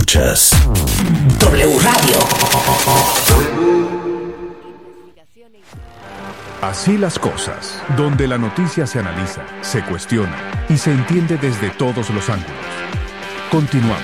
Escuchas W Radio. Así las cosas, donde la noticia se analiza, se cuestiona y se entiende desde todos los ángulos. Continuamos.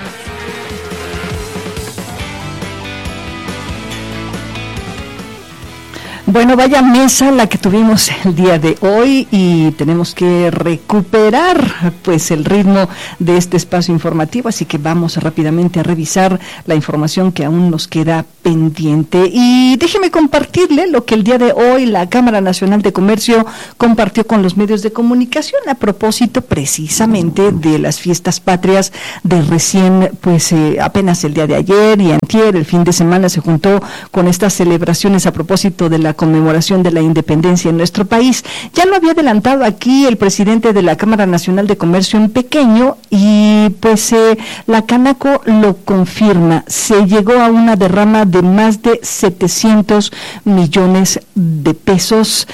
Bueno, vaya mesa la que tuvimos el día de hoy y tenemos que recuperar pues el ritmo de este espacio informativo, así que vamos rápidamente a revisar la información que aún nos queda pendiente. Y déjeme compartirle lo que el día de hoy la Cámara Nacional de Comercio compartió con los medios de comunicación a propósito precisamente de las fiestas patrias de recién, pues apenas el día de ayer y antier, el fin de semana se juntó con estas celebraciones a propósito de la conmemoración de la independencia en nuestro país. Ya lo había adelantado aquí el presidente de la Cámara Nacional de Comercio en pequeño y pues la Canaco lo confirma. Se llegó a una derrama de más de 700 millones de pesos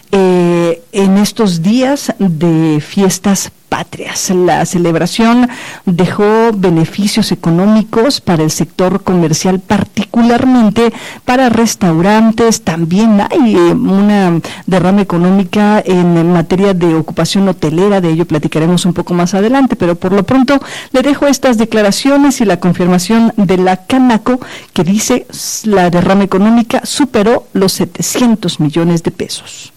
en estos días de fiestas patrias. La celebración dejó beneficios económicos para el sector comercial, particularmente para restaurantes. También hay una derrama económica en materia de ocupación hotelera, de ello platicaremos un poco más adelante, pero por lo pronto le dejo estas declaraciones y la confirmación de la Canaco que dice la derrama económica superó los 700 millones de pesos.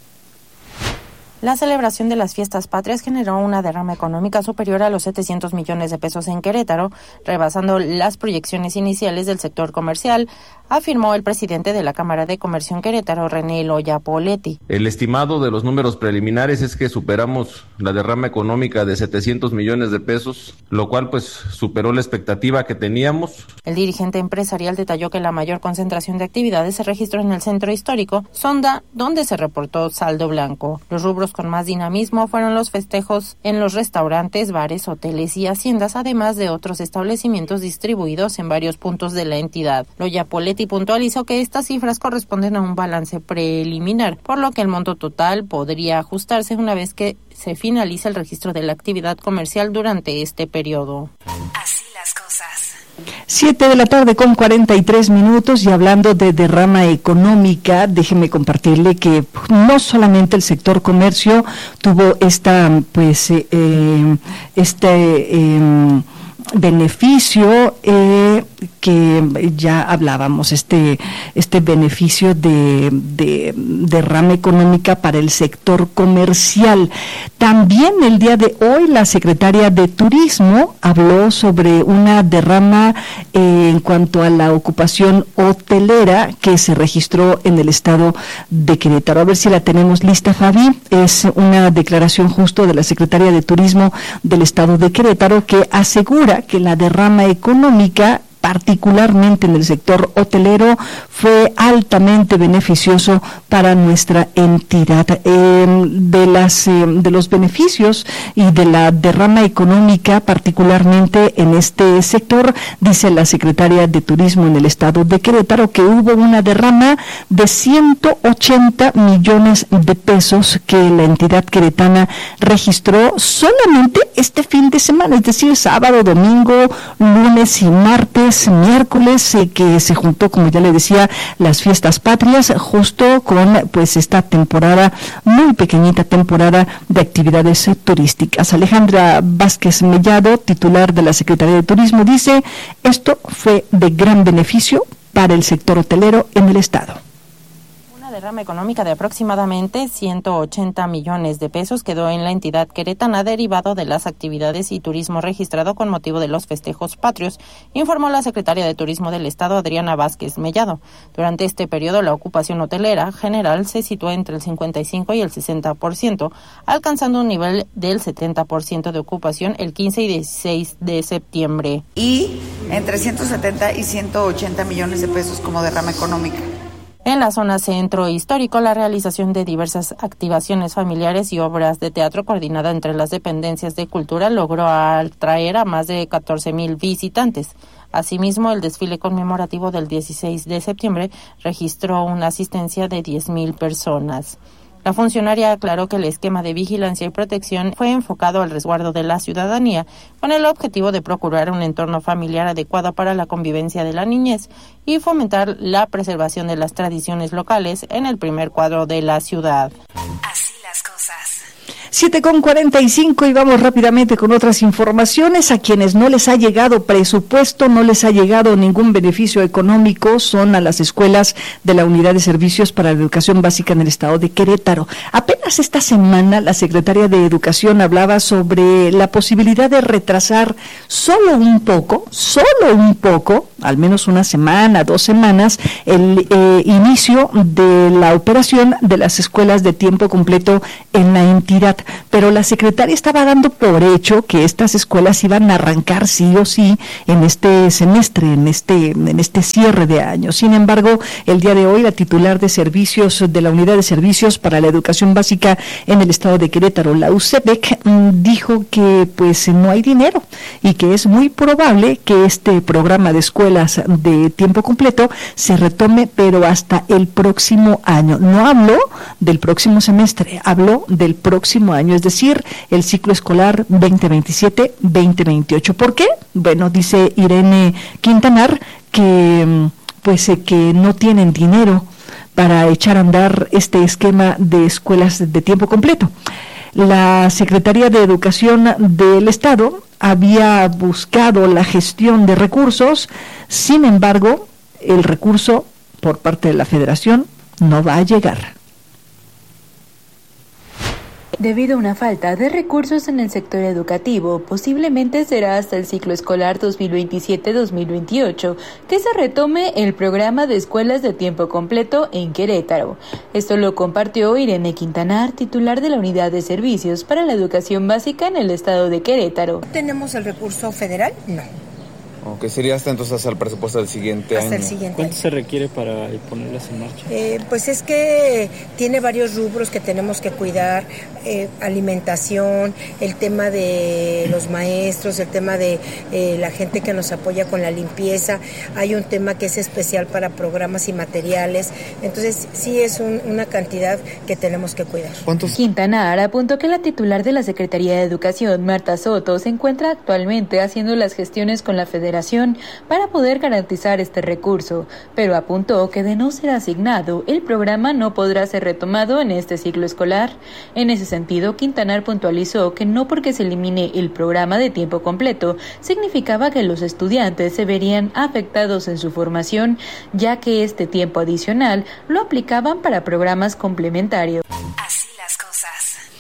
La celebración de las fiestas patrias generó una derrama económica superior a los 700 millones de pesos en Querétaro, rebasando las proyecciones iniciales del sector comercial, afirmó el presidente de la Cámara de Comercio en Querétaro, René Loya Poletti. El estimado de los números preliminares es que superamos la derrama económica de 700 millones de pesos, lo cual pues superó la expectativa que teníamos. El dirigente empresarial detalló que la mayor concentración de actividades se registró en el centro histórico, Sonda, donde se reportó saldo blanco. Los rubros con más dinamismo fueron los festejos en los restaurantes, bares, hoteles y haciendas, además de otros establecimientos distribuidos en varios puntos de la entidad. Loya Poletti puntualizó que estas cifras corresponden a un balance preliminar, por lo que el monto total podría ajustarse una vez que se finalice el registro de la actividad comercial durante este periodo. Así las cosas. 7:43 y hablando de derrama económica, déjeme compartirle que no solamente el sector comercio tuvo beneficio que ya hablábamos, este beneficio de derrama económica para el sector comercial. También el día de hoy la secretaria de Turismo habló sobre una derrama en cuanto a la ocupación hotelera que se registró en el estado de Querétaro. A ver si la tenemos lista, Fabi. Es una declaración justo de la secretaria de Turismo del estado de Querétaro que asegura que la derrama económica, particularmente en el sector hotelero, fue altamente beneficioso para nuestra entidad. De los beneficios y de la derrama económica, particularmente en este sector, dice la secretaria de Turismo en el estado de Querétaro que hubo una derrama de 180 millones de pesos que la entidad queretana registró solamente este fin de semana, es decir, sábado, domingo, lunes y martes, miércoles, que se juntó, como ya le decía, las fiestas patrias, justo con pues esta temporada, muy pequeñita temporada de actividades turísticas. Alejandra Vázquez Mellado, titular de la Secretaría de Turismo, dice: esto fue de gran beneficio para el sector hotelero en el estado. Derrama económica de aproximadamente 180 millones de pesos quedó en la entidad queretana derivado de las actividades y turismo registrado con motivo de los festejos patrios, informó la secretaria de Turismo del Estado, Adriana Vázquez Mellado. Durante este periodo, la ocupación hotelera general se situó entre el 55 y el 60%, alcanzando un nivel del 70% de ocupación el 15 y 16 de septiembre. Y entre 170 y 180 millones de pesos como derrama económica. En la zona centro histórico, la realización de diversas activaciones familiares y obras de teatro coordinada entre las dependencias de cultura logró atraer a más de 14,000 visitantes. Asimismo, el desfile conmemorativo del 16 de septiembre registró una asistencia de 10,000 personas. La funcionaria aclaró que el esquema de vigilancia y protección fue enfocado al resguardo de la ciudadanía, con el objetivo de procurar un entorno familiar adecuado para la convivencia de la niñez y fomentar la preservación de las tradiciones locales en el primer cuadro de la ciudad. Así las cosas. 7:45 y vamos rápidamente con otras informaciones. A quienes no les ha llegado presupuesto, no les ha llegado ningún beneficio económico, son a las escuelas de la Unidad de Servicios para la Educación Básica en el estado de Querétaro. Apenas esta semana la secretaria de Educación hablaba sobre la posibilidad de retrasar solo un poco, al menos una semana, 2 semanas, el inicio de la operación de las escuelas de tiempo completo en la entidad. Pero la secretaria estaba dando por hecho que estas escuelas iban a arrancar sí o sí en este semestre, en este cierre de año. Sin embargo, el día de hoy la titular de servicios de la Unidad de Servicios para la Educación Básica en el estado de Querétaro, la UCEBEC, dijo que pues no hay dinero y que es muy probable que este programa de escuelas de tiempo completo se retome, pero hasta el próximo año. No habló del próximo semestre, habló del próximo año, es decir, el ciclo escolar 2027-2028. ¿Por qué? Bueno, dice Irene Quintanar que que no tienen dinero para echar a andar este esquema de escuelas de tiempo completo. La Secretaría de Educación del Estado había buscado la gestión de recursos, sin embargo, el recurso por parte de la Federación no va a llegar. Debido a una falta de recursos en el sector educativo, posiblemente será hasta el ciclo escolar 2027-2028 que se retome el programa de escuelas de tiempo completo en Querétaro. Esto lo compartió Irene Quintanar, titular de la Unidad de Servicios para la Educación Básica en el estado de Querétaro. ¿Tenemos el recurso federal? No. Aunque sería hasta entonces al presupuesto del siguiente año. ¿Cuánto se requiere para ponerlas en marcha? Pues es que tiene varios rubros que tenemos que cuidar, alimentación, el tema de los maestros, el tema de la gente que nos apoya con la limpieza, hay un tema que es especial para programas y materiales, entonces sí es una cantidad que tenemos que cuidar. Quintanar apuntó que la titular de la Secretaría de Educación, Marta Soto, se encuentra actualmente haciendo las gestiones con la Federación para poder garantizar este recurso, pero apuntó que de no ser asignado, el programa no podrá ser retomado en este ciclo escolar. En ese sentido, Quintanar puntualizó que no porque se elimine el programa de tiempo completo significaba que los estudiantes se verían afectados en su formación, ya que este tiempo adicional lo aplicaban para programas complementarios. Así las cosas.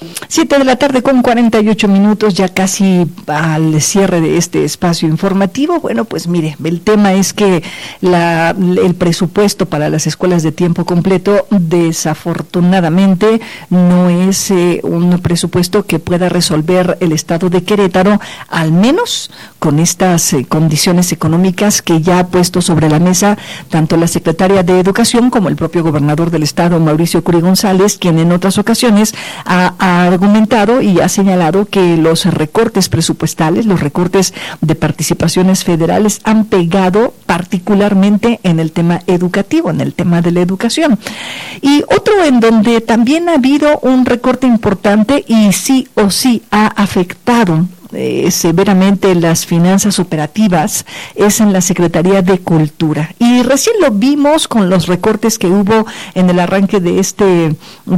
7:48 ya casi al cierre de este espacio informativo. Bueno, pues mire, el tema es que el presupuesto para las escuelas de tiempo completo desafortunadamente no es un presupuesto que pueda resolver el estado de Querétaro, al menos con estas condiciones económicas que ya ha puesto sobre la mesa tanto la secretaria de Educación como el propio gobernador del estado, Mauricio Curi González, quien en otras ocasiones ha argumentado y ha señalado que los recortes presupuestales, los recortes de participaciones federales han pegado particularmente en el tema educativo, en el tema de la educación. Y otro en donde también ha habido un recorte importante y sí o sí ha afectado severamente las finanzas operativas es en la Secretaría de Cultura, y recién lo vimos con los recortes que hubo en el arranque de este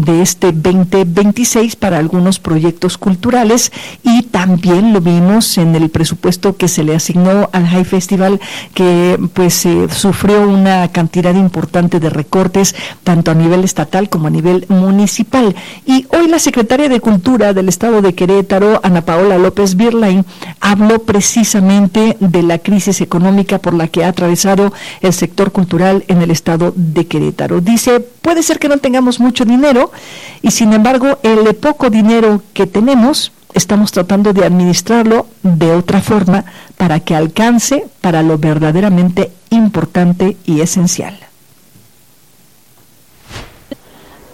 2026 para algunos proyectos culturales, y también lo vimos en el presupuesto que se le asignó al High Festival, que pues sufrió una cantidad importante de recortes tanto a nivel estatal como a nivel municipal. Y hoy la Secretaria de Cultura del estado de Querétaro, Ana Paola López Birlain, habló precisamente de la crisis económica por la que ha atravesado el sector cultural en el estado de Querétaro. Dice, puede ser que no tengamos mucho dinero y sin embargo el poco dinero que tenemos estamos tratando de administrarlo de otra forma para que alcance para lo verdaderamente importante y esencial.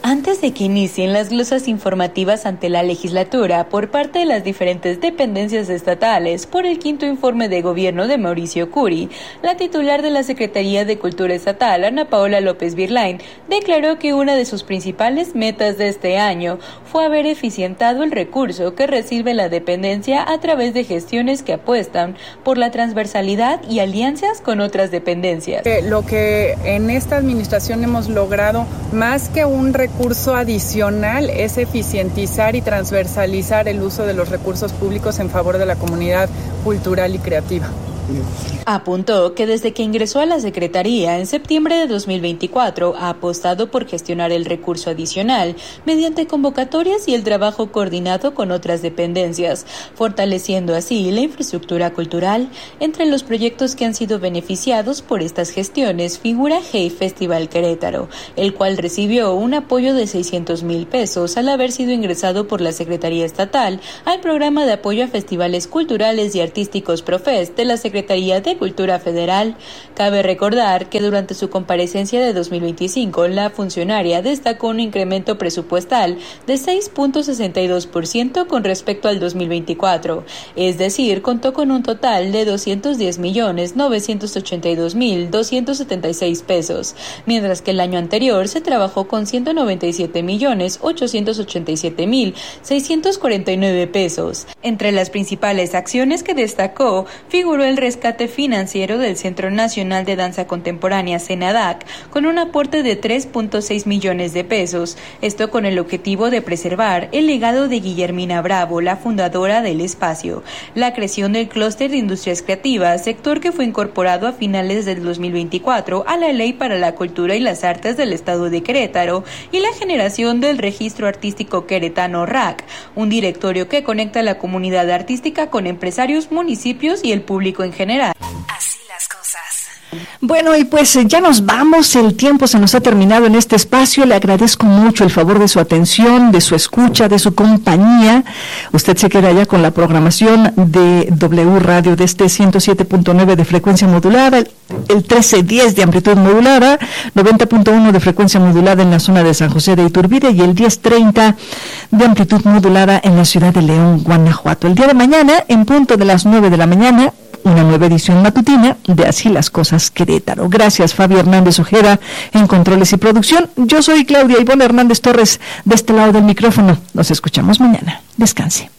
Antes de que inicien las glosas informativas ante la legislatura por parte de las diferentes dependencias estatales por el quinto informe de gobierno de Mauricio Curi, la titular de la Secretaría de Cultura Estatal, Ana Paola López Virlain, declaró que una de sus principales metas de este año fue haber eficientado el recurso que recibe la dependencia a través de gestiones que apuestan por la transversalidad y alianzas con otras dependencias. Lo que en esta administración hemos logrado, más que un recurso adicional, es eficientizar y transversalizar el uso de los recursos públicos en favor de la comunidad cultural y creativa. Apuntó que desde que ingresó a la Secretaría en septiembre de 2024 ha apostado por gestionar el recurso adicional mediante convocatorias y el trabajo coordinado con otras dependencias, fortaleciendo así la infraestructura cultural. Entre los proyectos que han sido beneficiados por estas gestiones figura Hey Festival Querétaro, el cual recibió un apoyo de 600,000 pesos al haber sido ingresado por la Secretaría Estatal al programa de apoyo a festivales culturales y artísticos Profes de la Secretaría de Cultura Federal. Cabe recordar que durante su comparecencia de 2025, la funcionaria destacó un incremento presupuestal de 6.62% con respecto al 2024, es decir, contó con un total de 210,982,276 pesos, mientras que el año anterior se trabajó con 197,887,649 pesos. Entre las principales acciones que destacó figuró el rescate financiero del Centro Nacional de Danza Contemporánea CENADAC con un aporte de 3.6 millones de pesos, esto con el objetivo de preservar el legado de Guillermina Bravo, la fundadora del espacio, la creación del clúster de industrias creativas, sector que fue incorporado a finales del 2024 a la Ley para la Cultura y las Artes del Estado de Querétaro, y la generación del Registro Artístico Queretano RAC, un directorio que conecta a la comunidad artística con empresarios, municipios y el público en general. Así las cosas. Bueno, y pues ya nos vamos, el tiempo se nos ha terminado en este espacio. Le agradezco mucho el favor de su atención, de su escucha, de su compañía. Usted se queda ya con la programación de W Radio de este 107.9 de frecuencia modulada, el 1310 de amplitud modulada, 90.1 de frecuencia modulada en la zona de San José de Iturbide y el 1030 de amplitud modulada en la ciudad de León, Guanajuato. El día de mañana, en punto de las 9 de la mañana, una nueva edición matutina de Así las Cosas Querétaro. Gracias, Fabio Hernández Ojeda, en controles y producción. Yo soy Claudia Ivonne Hernández Torres, de este lado del micrófono. Nos escuchamos mañana. Descanse.